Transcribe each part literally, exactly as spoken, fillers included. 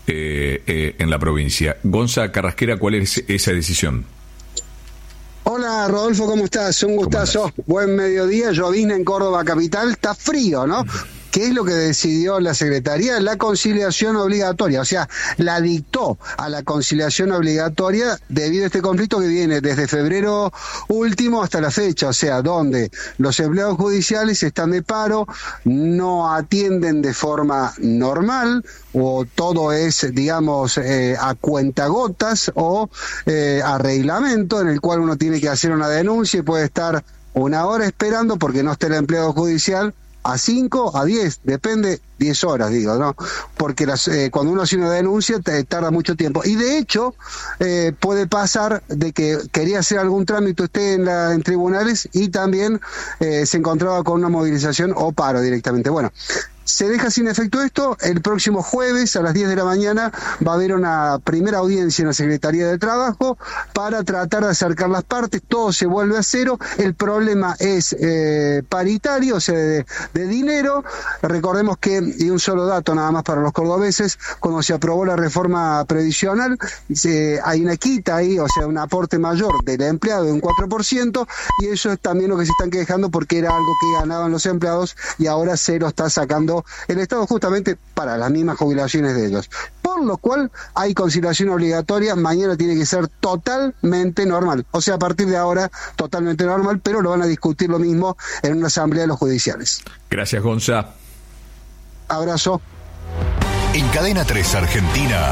eh, eh, en la provincia. Gonza Carrasquera, ¿cuál es esa decisión? Hola Rodolfo, ¿cómo estás? Un gustazo. Buen mediodía, llovizna en Córdoba capital, está frío, ¿no? ¿Qué es lo que decidió la Secretaría? La conciliación obligatoria, o sea, la dictó a la conciliación obligatoria debido a este conflicto que viene desde febrero último hasta la fecha, o sea, donde los empleados judiciales están de paro, no atienden de forma normal, o todo es, digamos, eh, a cuentagotas o eh, a reglamento, en el cual uno tiene que hacer una denuncia y puede estar una hora esperando porque no esté el empleado judicial, a cinco, a diez, depende, diez horas, digo, ¿no? Porque las, eh, cuando uno hace una denuncia te, tarda mucho tiempo. Y de hecho, eh, puede pasar de que quería hacer algún trámite usted en, la, en tribunales y también eh, se encontraba con una movilización o paro directamente. Bueno, se deja sin efecto esto. El próximo jueves a las diez de la mañana va a haber una primera audiencia en la Secretaría de Trabajo para tratar de acercar las partes. Todo se vuelve a cero. El problema es eh, paritario, o sea, de, de dinero. Recordemos que, y un solo dato nada más para los cordobeses, cuando se aprobó la reforma previsional, se, hay una quita ahí, o sea, un aporte mayor del empleado de un cuatro por ciento, y eso es también lo que se están quejando porque era algo que ganaban los empleados y ahora se lo está sacando el Estado justamente para las mismas jubilaciones de ellos. Por lo cual hay conciliación obligatoria, mañana tiene que ser totalmente normal, o sea, a partir de ahora totalmente normal, pero lo van a discutir lo mismo en una asamblea de los judiciales. Gracias, Gonza. Abrazo. En Cadena tres Argentina,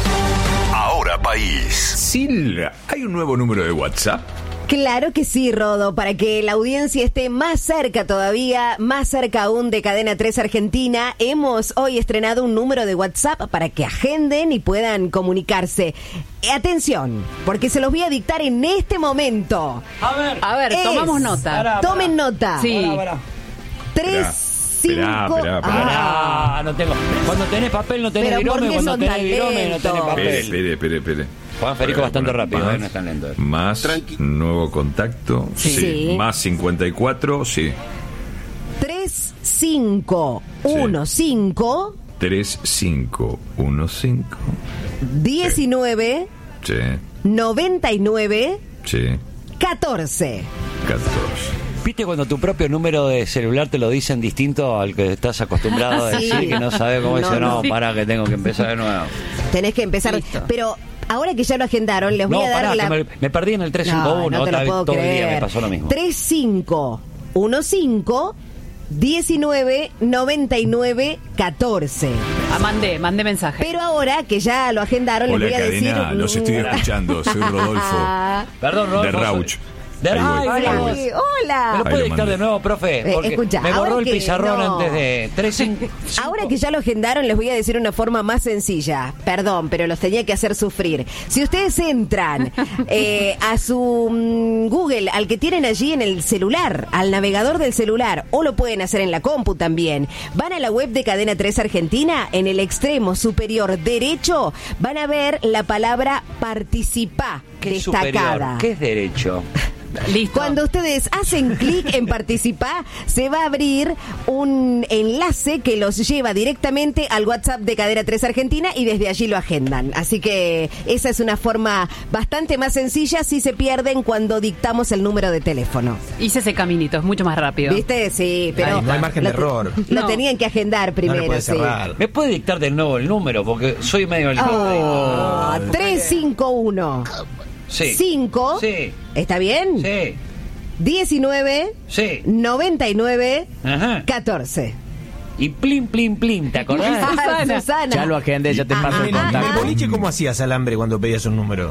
Ahora País. Sil, ¿hay un nuevo número de WhatsApp? Claro que sí, Rodo, para que la audiencia esté más cerca todavía, más cerca aún de Cadena tres Argentina, hemos hoy estrenado un número de WhatsApp para que agenden y puedan comunicarse. Eh, atención, porque se los voy a dictar en este momento. A ver, a ver, Es, tomamos nota. Pará, Tomen nota. Sí. Pará, pará. Tres, cinco... Esperá, esperá, esperá. Ah, no tengo. Cuando tenés papel no tenés Pero virome, ¿por qué cuando son tenés tan virome no tenés lentos? papel. Espere, espere, espere, espere. Juan Federico bastante Bueno, rápido, más, eh, no es tan lento. Más, Tranqui. nuevo contacto, sí. Sí. Más cincuenta y cuatro, sí. Tres, cinco, uno, cinco, tres cinco uno cinco, diecinueve, sí, noventa y nueve, sí, catorce. catorce. ¿Viste cuando tu propio número de celular te lo dicen distinto al que estás acostumbrado a Sí. decir, que no sabes cómo No, dice? No, no. para que tengo que empezar de nuevo. Tenés que empezar. Listo. Pero ahora que ya lo agendaron, les voy No, a dar pará, la... que me, me perdí en el tres cinco uno, No, no te otra lo vez puedo todo creer. el día me pasó lo mismo. tres cinco uno cinco, diecinueve, noventa y nueve, catorce. Ah, mandé, mandé mensaje. Pero ahora que ya lo agendaron, Hola, les voy a cadena, decir... los estoy escuchando, soy Rodolfo, Perdón, Rodolfo. de Rauch. De Ahí voy, Ay, ahí hola. voy. Ay, hola. ¿Me lo Ahí puede lo dictar mandé. de nuevo, profe? Eh, Porque escucha, me borró ahora el que- pizarrón no. antes de tres cinco. Ahora que ya lo agendaron, les voy a decir una forma más sencilla. Perdón, pero los tenía que hacer sufrir. Si ustedes entran eh, a su mm, Google, al que tienen allí en el celular, al navegador del celular, o lo pueden hacer en la compu también, van a la web de Cadena tres Argentina, en el extremo superior derecho, van a ver la palabra participá ¿Qué es destacada. superior? ¿Qué es derecho? Listo. Cuando ustedes hacen clic en participar, se va a abrir un enlace que los lleva directamente al WhatsApp de Cadena tres Argentina y desde allí lo agendan. Así que esa es una forma bastante más sencilla si se pierden cuando dictamos el número de teléfono. Hice ese caminito, es mucho más rápido. ¿Viste? Sí, pero... Ay, no hay margen lo de te- error. Lo No. tenían que agendar No primero, le puede sí. cerrar. ¿Me puede dictar de nuevo el número? Porque soy medio el... Oh, tres cinco uno Sí. cinco. Sí. ¿Está bien? Sí. diecinueve, Sí. noventa y nueve, Ajá. catorce. Y plin, plin, plin, ¿te acordás? Susana. Susana. Ya lo agendé, ya te Ah, paso ah, el En el, en el contacto. boliche, ¿cómo hacías alambre cuando pedías un número?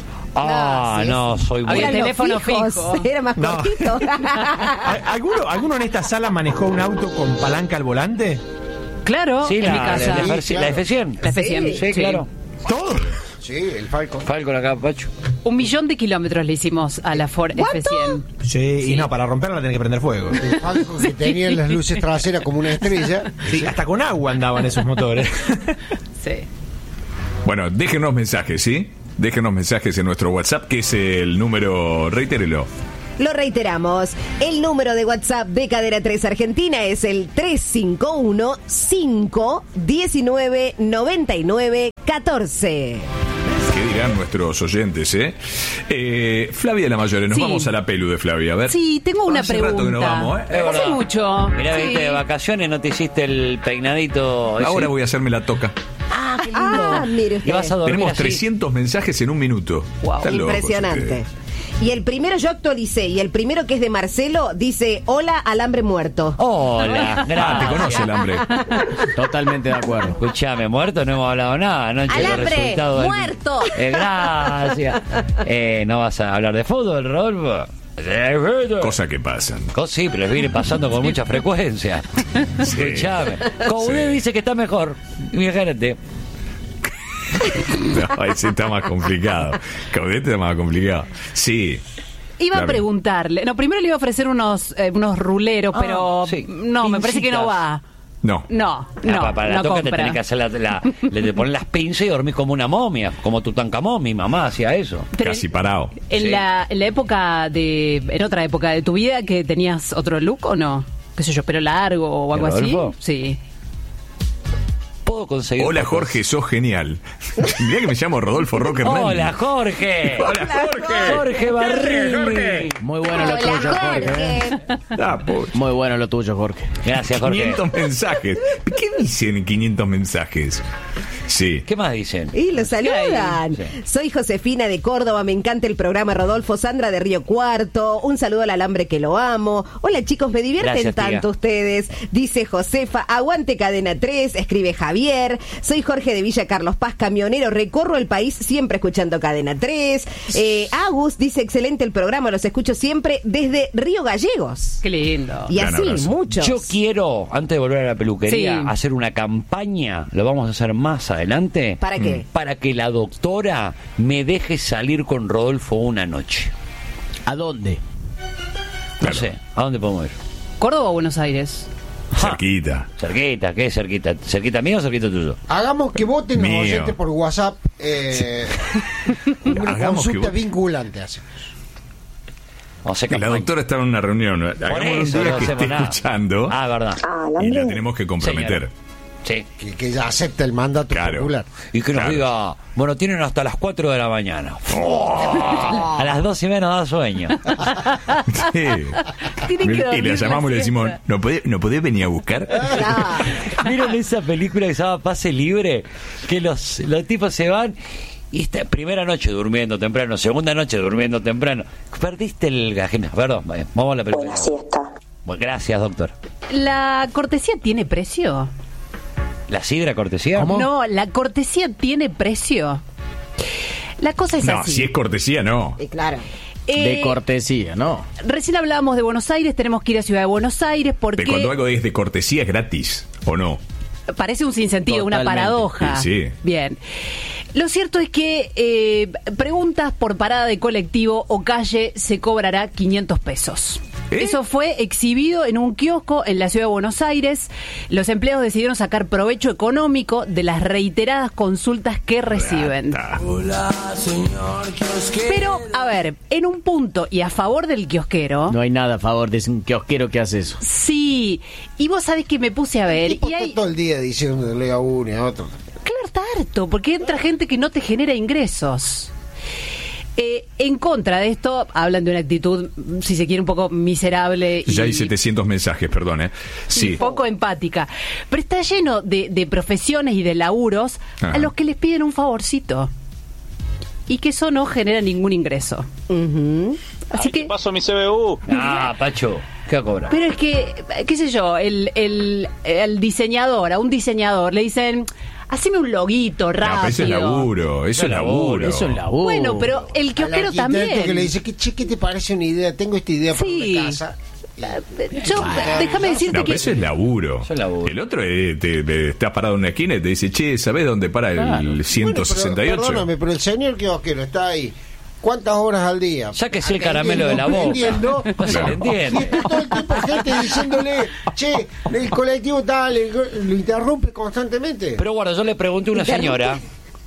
Ah, sí, no, soy Había bueno. Eran los teléfono fijos, fijo. Era más No. cortito. ¿Al- ¿Alguno, ¿Alguno en esta sala manejó un auto con palanca al volante? Claro, Sí, en la, mi casa. la, la, Sí, la claro. F cien. La F cien, Sí, sí. claro. ¿Todo? Sí, el Falcon. Falcon acá, Pacho. Un millón de kilómetros le hicimos a la Ford F cien. Sí, y no, para romperla tenés que prender fuego. El Falcon que tenía las luces traseras como una estrella. Sí, hasta con agua andaban esos motores. Sí. Bueno, déjenos mensajes, ¿sí? Déjenos mensajes en nuestro WhatsApp, que es el número, reitérelo. Lo reiteramos, el número de WhatsApp de Cadena tres Argentina es el tres cinco uno, cinco uno nueve, nueve nueve uno cuatro. ¿Qué dirán nuestros oyentes, eh? eh Flavia la Mayore, nos Sí. vamos a la pelu de Flavia, a ver. Sí, tengo una Hace pregunta. rato que no vamos, ¿eh? Es Hace verdad. mucho. Mirá, Sí. viste de vacaciones, no te hiciste el peinadito. ese. Ahora voy a hacerme la toca. Ah, qué lindo. Ah, mire usted. Y vas a dormir Tenemos así. trescientos mensajes en un minuto. Wow, Están locos impresionante. ustedes. Y el primero yo actualicé, y el primero que es de Marcelo dice, hola, alambre muerto. Hola, gracias. Ah, te conoce el hambre. Totalmente de acuerdo. Escuchame, muerto, no hemos hablado nada anoche. los ¡Alambre, resultados del- muerto! Eh, gracias. Eh, ¿No vas a hablar de fútbol, Rodolfo? De fútbol. Cosa que pasan. Co- Sí, pero viene pasando con mucha frecuencia. Sí. Escuchame. Coudet Sí. dice que está mejor. Imagínate. No, ahí sí está más complicado. Caudete está más complicado. Sí. Iba Claro. a preguntarle. No, primero le iba a ofrecer unos, eh, unos ruleros, Ah, pero sí. no, me parece que no Pincitas. va. No. No, Ah, no, pa- para la no toca te compra. tenés que hacer la, la- le te pones las pinzas y dormís como una momia, como Tutankamón. Mi mamá hacía eso. Pero Casi parado. En, Sí. la, en la época de... En otra época de tu vida, ¿que tenías otro look o no? ¿Qué sé yo, pelo largo o algo ¿De así? Rodolfo? Sí. Puedo conseguir. Hola fotos. Jorge, sos genial. Mirá que me llamo Rodolfo Roque Hernández. Hola Jorge. Hola Jorge. Jorge Barrini. Jorge. Muy bueno lo Hola, tuyo, Jorge. ¿eh? Jorge. Ah, pobre. Muy bueno lo tuyo, Jorge. Gracias, Jorge. quinientos mensajes. ¿Qué dicen en quinientos mensajes? Sí. ¿Qué más dicen? Y lo saludan. Sí. Soy Josefina de Córdoba, me encanta el programa Rodolfo. Sandra de Río Cuarto, un saludo al alambre que lo amo. Hola chicos, me divierten Gracias, tía. tanto ustedes. Dice Josefa, aguante Cadena tres, escribe Javier. Soy Jorge de Villa Carlos Paz, camionero, recorro el país siempre escuchando Cadena tres. Eh, Agus dice, excelente el programa, los escucho siempre desde Río Gallegos. Qué lindo. Y Gran así, abrazo. muchos. Yo quiero, antes de volver a la peluquería, Sí. hacer una campaña, lo vamos a hacer más adelante. ¿Para qué? Para que la doctora me deje salir con Rodolfo una noche. ¿A dónde? No Claro. sé, ¿a dónde podemos ir? ¿Córdoba o Buenos Aires? Cerquita. Cerquita, ¿qué es cerquita? ¿Cerquita mío o cerquita tuyo? Hagamos que voten los Mío. oyentes por WhatsApp. Eh, una Hagamos que consulta voten. vinculante hacemos. O sea, La campaña. doctora estaba en una reunión. Hagamos un eso día no que hacemos esté nada. escuchando Ah, verdad. y la tenemos que comprometer. Señora. Sí. Que, que ya acepta el mandato Claro. popular. Y que nos Claro. diga, bueno, tienen hasta las cuatro de la mañana. A las dos y media nos da sueño. Sí. Tienen que Y dormir le la llamamos y le decimos, siesta. ¿no podés, ¿no podés venir a buscar? Ah, ¿Vieron esa película que se llama Pase Libre? Que los, los tipos se van y esta primera noche durmiendo temprano, segunda noche durmiendo temprano. Perdiste el gajena. Perdón, vaya, vamos a la película. Bueno, gracias, doctor. ¿La cortesía tiene precio? ¿La sidra cortesía? No, la cortesía tiene precio. La cosa es No, así. si es cortesía, no. y claro. Eh, De cortesía, ¿no? Recién hablábamos de Buenos Aires, tenemos que ir a Ciudad de Buenos Aires porque De cuando algo es de cortesía es gratis, ¿o no? parece un sinsentido, una Totalmente. paradoja. Sí, sí. Bien. Lo cierto es que eh, preguntas por parada de colectivo o calle se cobrará quinientos pesos. ¿Eh? Eso fue exhibido en un kiosco en la ciudad de Buenos Aires. Los empleados decidieron sacar provecho económico de las reiteradas consultas que reciben. Plata. Pero, a ver, en un punto y a favor del kiosquero, No hay nada a favor de un kiosquero que hace eso. sí, y vos sabés que me puse a ver, El tipo y está hay... todo el día diciéndole a uno y a otro. Claro, está harto, porque entra gente que no te genera ingresos. Eh, en contra de esto, hablan de una actitud, si se quiere, un poco miserable y Ya hay setecientos mensajes, perdón, ¿eh? Sí. poco empática. Pero está lleno de, de profesiones y de laburos Ajá. a los que les piden un favorcito. Y que eso no genera ningún ingreso. Ujú. Así que... Paso mi C B U. Ah, Pacho, ¿qué cobra? Pero es que, qué sé yo, el, el, el diseñador, a un diseñador le dicen, haceme un loguito No, rápido. pero eso es laburo, eso es laburo. Eso es laburo. Bueno, pero el Al kiosquero arquitecto también. que le dice, que, che, ¿qué te parece una idea? Tengo esta idea para Sí. una casa. Yo, déjame decirte No, que... pero eso es laburo. Eso es laburo. El otro es, te, te- estás parado en una esquina y te dice, che, ¿sabés dónde para el Claro. ciento sesenta y ocho? Bueno, pero, perdóname, pero el señor kiosquero está ahí. ¿Cuántas horas al día? Sáquese el caramelo de la boca. Atendiendo. No se le Y entiende. está todo el tiempo gente diciéndole, che, el colectivo tal, el- lo interrumpe constantemente. Pero bueno, yo le pregunté a una señora,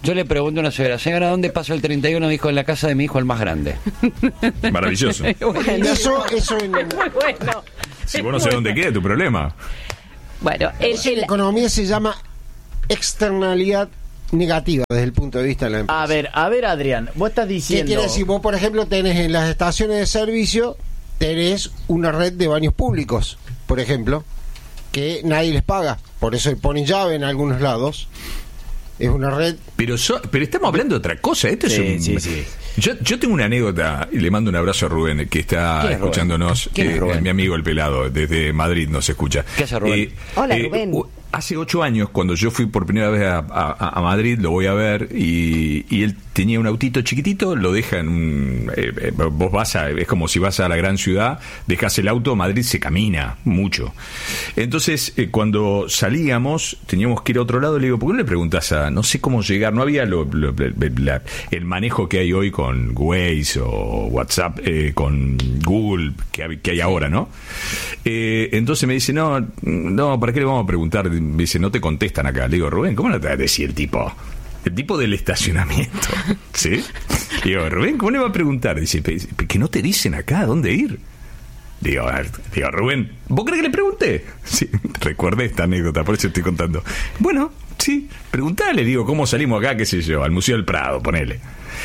Yo le pregunté a una señora, señora, ¿dónde pasó el treinta y uno? Me dijo, en la casa de mi hijo, el más grande. Maravilloso. Eso, eso en, Muy bueno. Si vos no sabés dónde queda, tu problema. Bueno, el, en el- economía se llama externalidad negativa desde el punto de vista de la empresa. A ver, a ver, Adrián, vos estás ¿Qué diciendo... quiere decir? Vos, por ejemplo, tenés en las estaciones de servicio, tenés una red de baños públicos, por ejemplo, que nadie les paga. Por eso ponen llave en algunos lados. Es una red... Pero so- pero estamos hablando de otra cosa. Esto Sí, es un... sí, sí. Yo, yo tengo una anécdota y le mando un abrazo a Rubén, que está ¿Quién es Rubén? escuchándonos. ¿Quién es eh, Rubén? mi amigo el pelado, desde Madrid nos escucha. ¿Qué hace Rubén? Eh, Hola, eh, Rubén. u- Hace ocho años, cuando yo fui por primera vez a, a- a Madrid, lo voy a ver, y, y él tenía un autito chiquitito, lo deja en un... eh, eh, vos vas a... Es como si vas a la gran ciudad, dejas el auto, Madrid se camina mucho. Entonces, eh, cuando salíamos, teníamos que ir a otro lado, le digo, ¿por qué no le preguntas a... No sé cómo llegar, no había lo- lo- la- el manejo que hay hoy con Waze o WhatsApp, eh, con Google, que hay, que hay ahora, ¿no? Eh, entonces me dice, no, no, ¿para qué le vamos a preguntar? Me dice, no te contestan acá. Le digo, Rubén, ¿cómo no te va a decir el tipo? El tipo del estacionamiento, ¿sí? Digo, Rubén, ¿cómo le va a preguntar? Dice, "Pe- pe- que no te dicen acá dónde ir. Digo, a ver, digo, Rubén, ¿vos crees que le pregunté? Sí, recuerde esta anécdota, por eso estoy contando. Bueno, sí, preguntale, digo, ¿cómo salimos acá, qué sé yo, al Museo del Prado, ponele?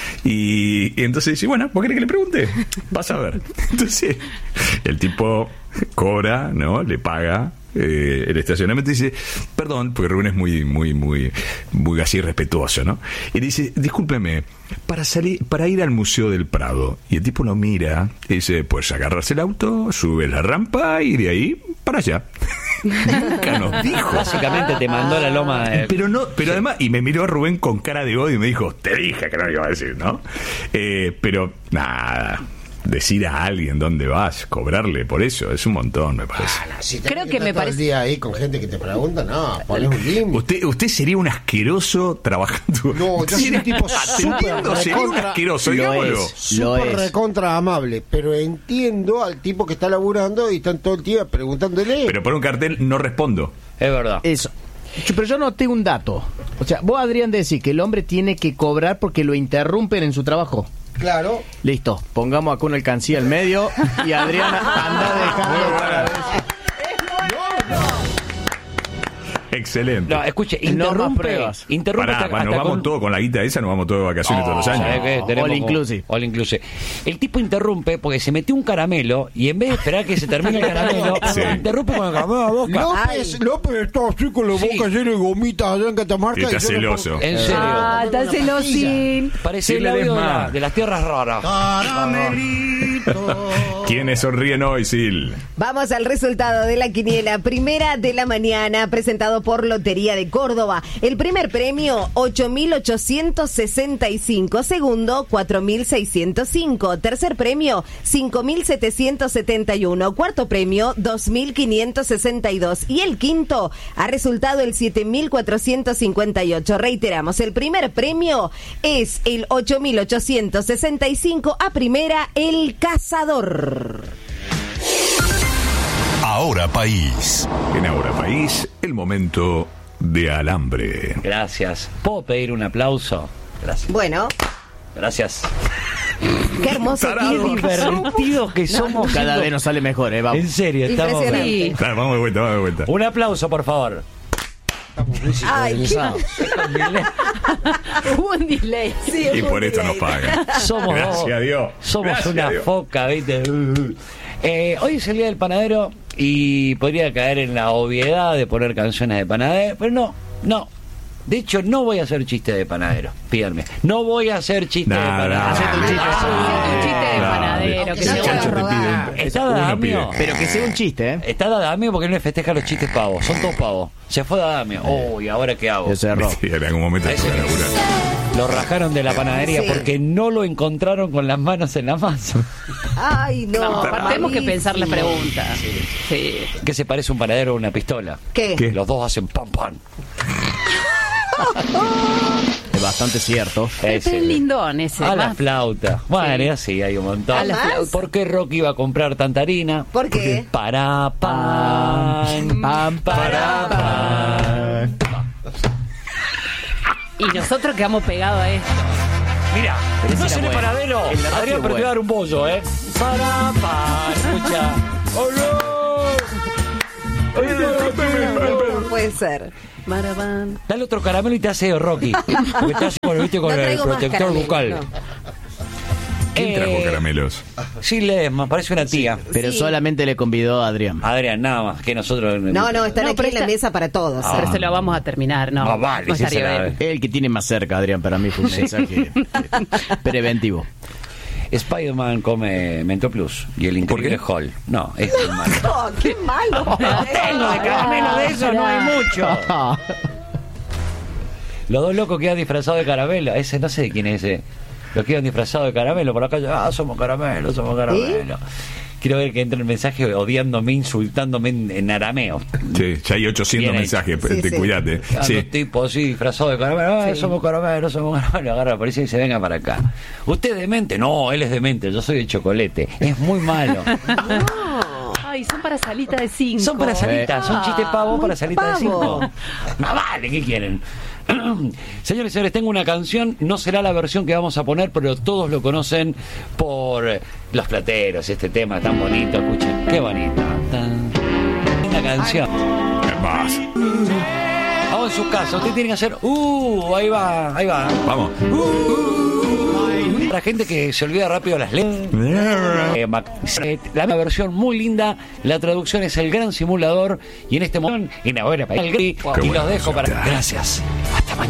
Y, y entonces dice, bueno, ¿vos querés que le pregunte? Vas a ver. Entonces, el tipo cobra, ¿no? Le paga eh, el estacionamiento y dice, perdón, porque Rubén es muy, muy, muy, muy así respetuoso, ¿no? Y dice, discúlpeme, para salir, para ir al Museo del Prado. Y el tipo lo mira y dice, pues agarras el auto, subes la rampa y de ahí para allá. Nunca nos dijo. Básicamente te mandó a la loma de... Pero no, pero además, y me miró a Rubén con cara de odio y me dijo, te dije que no lo iba a decir, ¿no? Eh, pero nada, decir a alguien dónde vas, cobrarle por eso, es un montón, me parece. Si tenés Creo que estar me todo el parece- día ahí con gente que te pregunta, no, ponés un límite. Usted, usted sería un asqueroso trabajando. No, Usted yo soy sería- un tipo atendiendo, súper sería un recontra- asqueroso, Lo digámoslo. es. Lo Súper es. recontra amable, pero entiendo al tipo que está laburando y están todo el día preguntándole. Pero por un cartel no respondo. Es verdad. Eso. Yo- Pero yo noté un dato. O sea, vos, Adrián, decís que el hombre tiene que cobrar porque lo interrumpen en su trabajo. Claro. Listo, pongamos acá una alcancía al medio y Adrián anda dejando para ver si- Excelente. No, escuche, No más interrumpe. pruebas. Interrumpe Pará, hasta- bueno, hasta vamos con- todos con la guita esa, nos vamos todos de vacaciones todos los ¿Sabe años. qué? Tenemos All como- inclusive. All inclusive. El tipo interrumpe porque se metió un caramelo y en vez de esperar que se termine el caramelo, Sí. interrumpe con el caramelo a la boca. López, López está así con la Sí. boca llena de gomitas allá en Catamarca. Está y yo le pongo- celoso. En serio. Ah, está celosín. Parece Sí, el le des audio de, más. la- de las tierras raras. ¿Quiénes sonríen hoy, Sil? Vamos al resultado de la quiniela primera de la mañana, presentado por Lotería de Córdoba. El primer premio, ocho mil ochocientos sesenta y cinco. Segundo, cuatro mil seiscientos cinco. Tercer premio, cinco mil setecientos setenta y uno. Cuarto premio, dos mil quinientos sesenta y dos. Y el quinto ha resultado el siete mil cuatrocientos cincuenta y ocho. Reiteramos, el primer premio es el ocho mil ochocientos sesenta y cinco. A primera, el Cazador. Ahora País. En Ahora País, el momento de alambre. Gracias. ¿Puedo pedir un aplauso? Gracias. Bueno, Gracias. qué hermoso Qué tiempo. divertidos que somos. Cada vez nos sale mejor, ¿eh? Vamos. En serio, estamos Impresionante. bien. Claro, vamos de vuelta, vamos de vuelta. Un aplauso, por favor. Ay, qué- Hubo un delay. Sí, Y por esto nos pagan. Somos Gracias dos. a Dios. Somos Gracias una a Dios. foca, ¿viste? Eh, hoy es el día del panadero y podría caer en la obviedad de poner canciones de panadero, pero no, no. De hecho, no voy a hacer chiste de panadero. Pídanme. No voy a hacer chiste Nah, de panadero. nah, Hacete un chiste. Ah, un chiste de Nah, panadero, nah, que el se chancho vuelva te a pide robar. un- Está uno Dadamio. pide. Pero que sea un chiste, ¿eh? Está Dadamio porque no le festeja los chistes pavos. Son todos pavos. Se fue Dadamio. Oh, ¿y ahora qué hago? Yo cerró. Sí, en algún momento Ese- toca laburar. Lo rajaron de la panadería Sí. porque no lo encontraron con las manos en la masa. Ay, no. No, tenemos que malísimo. pensar la pregunta. Sí. ¿Qué se parece un panadero a una pistola? ¿Qué? ¿Qué? Los dos hacen pam pam. Es bastante cierto. Es Ese. lindón ese. A la más- flauta. Bueno, Sí. y así hay un montón. A la flauta. ¿Por qué Rocky iba a comprar tanta harina? ¿Por qué? Para pan, Pam, para pan. Y nosotros quedamos pegados a esto. Mira, Pero no ese se era le bueno. paradero. El de radio Adrián, es pero te voy a bueno. dar un bollo, ¿eh? Para, para, escucha. ¡Oh, no! No puede ser. Marabán. Dale otro caramelo y te hace Rocky. Porque te hace con, ¿viste? con No el traigo más protector caramelo, bucal. no. ¿Quién trajo Eh, caramelos? Sí, Ledesma, parece una tía. Pero Sí. solamente le convidó a Adrián. Adrián, nada más que nosotros. No, no, están No, aquí pero en la esta- mesa para todos. Ah. Pero se lo vamos a terminar, ¿no? Ah, vale, no sí, estaría se la- bien. El que tiene más cerca, Adrián, para mí fue un mensaje eh, preventivo. Spider-Man come Mento Plus y el increíble ¿Por Hall. No, es muy malo. Oh, qué malo. No tengo de caramelo de eso, no hay mucho. Los dos locos quedan disfrazados de caramelo. Ese no sé de quién es ese. Los quedan disfrazados de caramelo por la calle. Ah, somos caramelo, somos caramelo. Quiero ver que entre el mensaje odiándome, insultándome en, en arameo. Sí, ya hay ochocientos Bien hecho. mensajes, Sí, te sí. cuidate. A Sí. los tipos así disfrazados de caramelo. Ah, Sí. somos caramelo, somos caramelo. Agarra la policía y se venga para acá. ¿Usted es demente? No, él es demente. Yo soy de chocolate. Es muy malo. Ay, son para salita de cinco. Son para salitas, son Ah, chistes pavos muy para salita de pavo. cinco. Más vale, ¿qué quieren? Señores y señores, tengo una canción, no será la versión que vamos a poner, pero todos lo conocen por eh, Los Plateros, este tema tan bonito, escuchen, qué bonito. Tan- Una canción. Vas. Vamos en su casa, usted tiene que hacer, uh, ahí va, ahí va. Vamos. Para gente que se olvida rápido las letras. Eh, Mac- eh, la versión muy linda, la traducción es El Gran Simulador y en este momento en ahora y Qué los buena dejo para canción. gracias.